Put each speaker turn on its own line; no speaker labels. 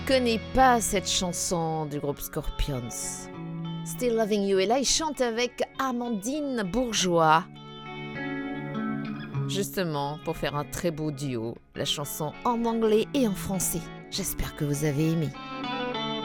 Connais pas cette chanson du groupe Scorpions. Still Loving You. Et là, il chante avec Amandine Bourgeois. Justement, pour faire un très beau duo, la chanson en anglais et en français. J'espère que vous avez aimé.